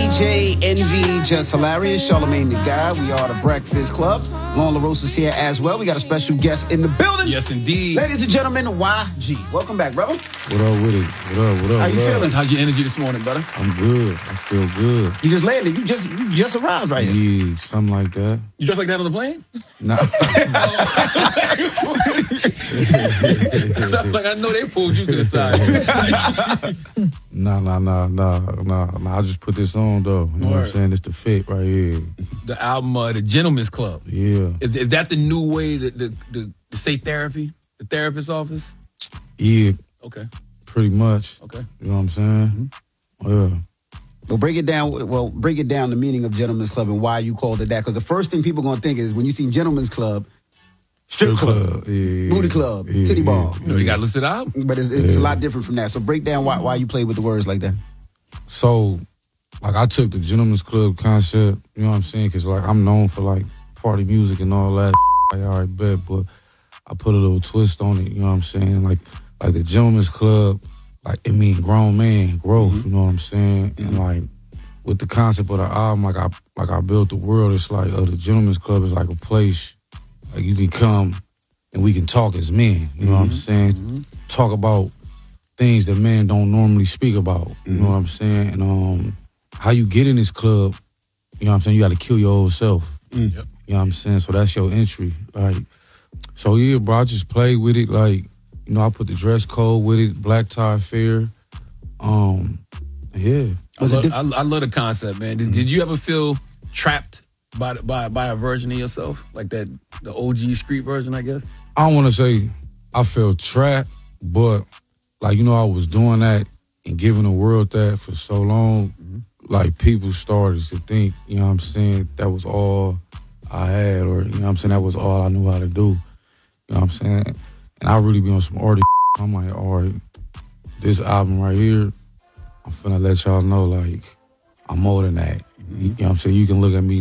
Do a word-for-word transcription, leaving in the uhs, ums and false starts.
J, Envy, Just Hilarious, Charlamagne the Guy. We are the Breakfast Club. Lon LaRosa is here as well. We got a special guest in the building. Yes, indeed. Ladies and gentlemen, Y G. Welcome back, brother. What up with it? What up, what up, How you what feeling? up? How's your energy this morning, brother? I'm good. I feel good. You just landed. You just you just arrived right here. Yeah, something like that. You dressed like that on the plane? Nah. Sounds like I know they pulled you to the side. nah, nah, nah, nah, nah, nah. I just put this on, though. You know what I'm Word. saying? It's the fit right here. The album, uh, The Gentleman's Club. Yeah. Is, is that the new way to, to, to, to say therapy? The therapist's office? Yeah, Okay, pretty much. okay. You know what I'm saying? Mm-hmm. Yeah. Well, break it down. Well, break it down the meaning of Gentleman's Club and why you called it that. Because the first thing people gonna think is when you see Gentleman's Club, strip club, Yeah, booty club, yeah, titty yeah. ball. You know, you got listed out? But it's, it's a Yeah. lot different from that. So break down why why you play with the words like that. So, like, I took the Gentleman's Club concept, you know what I'm saying? Because, like, I'm known for, like, party music and all that. Like, all right, bet, but I put a little twist on it, you know what I'm saying? Like, like the Gentleman's Club, like, it means grown man, growth, Mm-hmm. you know what I'm saying? Mm-hmm. And, like, with the concept of the album, like, I like I built the world, it's like, uh, the Gentleman's Club is like a place, like, you can come and we can talk as men, you know what I'm saying? Mm-hmm. Talk about things that men don't normally speak about, you know what I'm saying? And um, how you get in this club, you know what I'm saying? You got to kill your old self. Mm. Yep. You know what I'm saying? So that's your entry. Like, so yeah, bro, I just play with it. Like, you know, I put the dress code with it, black tie affair. Um, yeah. I Was it love, diff- I, I love the concept, man. Did, did you ever feel trapped by, the- by by a version of yourself? Like that, the O G street version, I guess? I don't want to say I felt trapped, but like, you know, I was doing that and giving the world that for so long. Like, people started to think, you know what I'm saying, that was all I had, or, you know what I'm saying, that was all I knew how to do. You know what I'm saying? And I really be on some artist. I'm like, all right, this album right here, I'm finna let y'all know, like, I'm more than that. You know what I'm saying? You can look at me